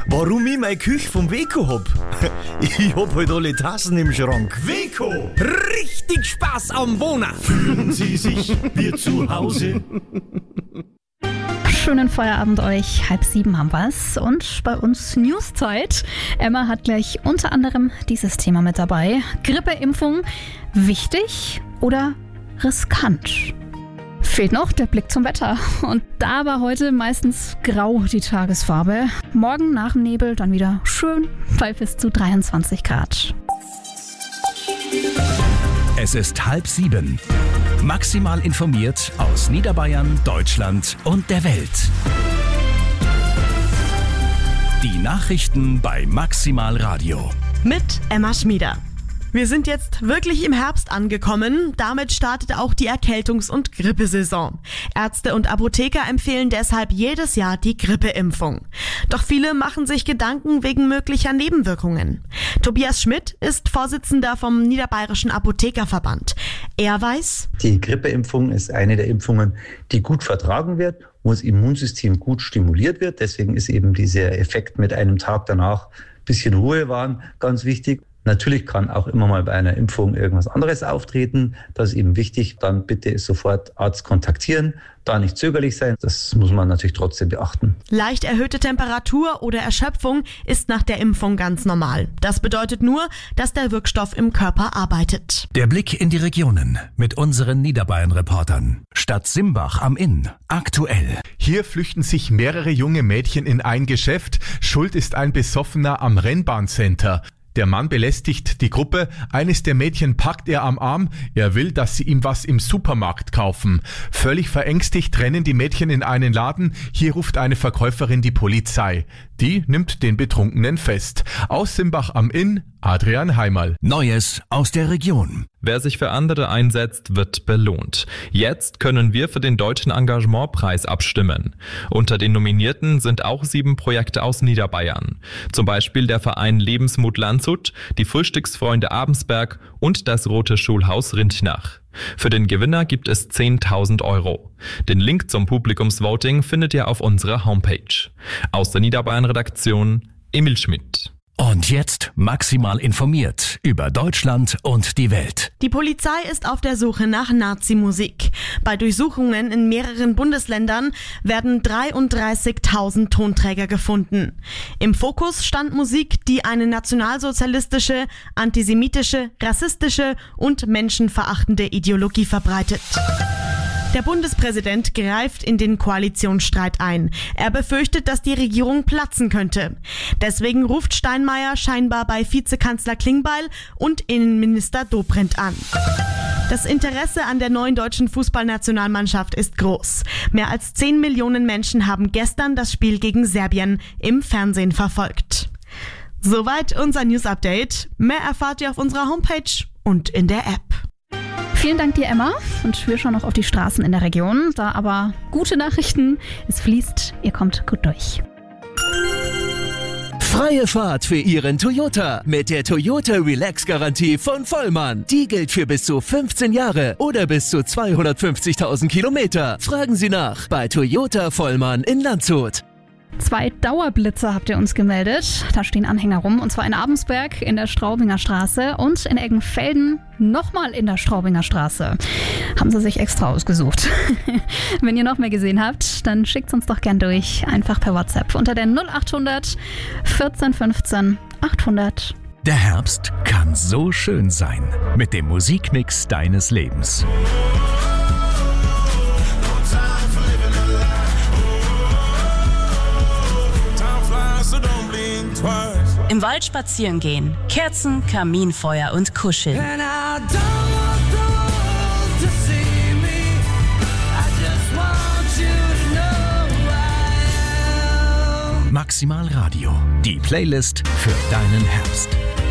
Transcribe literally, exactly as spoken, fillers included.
Warum ich meine Küche vom Weco hab? Ich hab halt alle Tassen im Schrank. Weco! Richtig Spaß am Wohnen! Fühlen Sie sich wie zu Hause? Schönen Feierabend euch. Halb sieben haben wir's. Und bei uns Newszeit. Emma hat gleich unter anderem dieses Thema mit dabei. Grippeimpfung, wichtig oder riskant? Fehlt noch der Blick zum Wetter. Und da war heute meistens grau die Tagesfarbe. Morgen nach dem Nebel dann wieder schön bei bis zu dreiundzwanzig Grad. Es ist halb sieben. Maximal informiert aus Niederbayern, Deutschland und der Welt. Die Nachrichten bei Maximal Radio. Mit Emma Schmieder. Wir sind jetzt wirklich im Herbst angekommen. Damit startet auch die Erkältungs- und Grippesaison. Ärzte und Apotheker empfehlen deshalb jedes Jahr die Grippeimpfung. Doch viele machen sich Gedanken wegen möglicher Nebenwirkungen. Tobias Schmidt ist Vorsitzender vom Niederbayerischen Apothekerverband. Er weiß: Die Grippeimpfung ist eine der Impfungen, die gut vertragen wird, wo das Immunsystem gut stimuliert wird. Deswegen ist eben dieser Effekt mit einem Tag danach ein bisschen Ruhe wahren ganz wichtig. Natürlich kann auch immer mal bei einer Impfung irgendwas anderes auftreten. Das ist eben wichtig. Dann bitte sofort Arzt kontaktieren, da nicht zögerlich sein. Das muss man natürlich trotzdem beachten. Leicht erhöhte Temperatur oder Erschöpfung ist nach der Impfung ganz normal. Das bedeutet nur, dass der Wirkstoff im Körper arbeitet. Der Blick in die Regionen mit unseren Niederbayern-Reportern. Stadt Simbach am Inn. Aktuell. Hier flüchten sich mehrere junge Mädchen in ein Geschäft. Schuld ist ein Besoffener am Rennbahncenter. Der Mann belästigt die Gruppe, eines der Mädchen packt er am Arm, er will, dass sie ihm was im Supermarkt kaufen. Völlig verängstigt rennen die Mädchen in einen Laden, hier ruft eine Verkäuferin die Polizei. Die nimmt den Betrunkenen fest. Aus Simbach am Inn, Adrian Heimerl. Neues aus der Region. Wer sich für andere einsetzt, wird belohnt. Jetzt können wir für den Deutschen Engagementpreis abstimmen. Unter den Nominierten sind auch sieben Projekte aus Niederbayern. Zum Beispiel der Verein Lebensmut Landshut, die Frühstücksfreunde Abensberg und das Rote Schulhaus Rintnach. Für den Gewinner gibt es zehntausend Euro. Den Link zum Publikumsvoting findet ihr auf unserer Homepage. Aus der Niederbayern-Redaktion Emil Schmidt. Und jetzt maximal informiert über Deutschland und die Welt. Die Polizei ist auf der Suche nach Nazi-Musik. Bei Durchsuchungen in mehreren Bundesländern werden dreiunddreißigtausend Tonträger gefunden. Im Fokus stand Musik, die eine nationalsozialistische, antisemitische, rassistische und menschenverachtende Ideologie verbreitet. Der Bundespräsident greift in den Koalitionsstreit ein. Er befürchtet, dass die Regierung platzen könnte. Deswegen ruft Steinmeier scheinbar bei Vizekanzler Klingbeil und Innenminister Dobrindt an. Das Interesse an der neuen deutschen Fußballnationalmannschaft ist groß. Mehr als zehn Millionen Menschen haben gestern das Spiel gegen Serbien im Fernsehen verfolgt. Soweit unser News-Update. Mehr erfahrt ihr auf unserer Homepage und in der App. Vielen Dank dir, Emma. Und wir schauen noch auf die Straßen in der Region. Da aber gute Nachrichten. Es fließt, ihr kommt gut durch. Freie Fahrt für Ihren Toyota mit der Toyota Relax Garantie von Vollmann. Die gilt für bis zu fünfzehn Jahre oder bis zu zweihundertfünfzigtausend Kilometer. Fragen Sie nach bei Toyota Vollmann in Landshut. Zwei Dauerblitzer habt ihr uns gemeldet. Da stehen Anhänger rum. Und zwar in Abensberg in der Straubinger Straße und in Eggenfelden nochmal in der Straubinger Straße. Haben sie sich extra ausgesucht. Wenn ihr noch mehr gesehen habt, dann schickt uns doch gern durch. Einfach per WhatsApp unter der null achthundert vierzehn fünfzehn achthundert. Der Herbst kann so schön sein. Mit dem Musikmix deines Lebens. Im Wald spazieren gehen, Kerzen, Kaminfeuer und Kuscheln. Maximal Radio, die Playlist für deinen Herbst.